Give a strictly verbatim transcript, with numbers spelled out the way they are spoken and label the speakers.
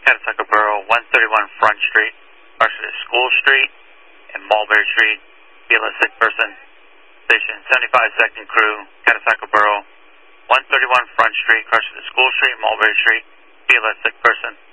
Speaker 1: Catasauqua Borough, one thirty-one Front Street, partially to School Street and Mulberry Street. Feel a sick person. Station seventy-five second crew, Catasauqua Borough, one thirty-one Front Street, partially to School Street, Mulberry Street. Feel a sick person.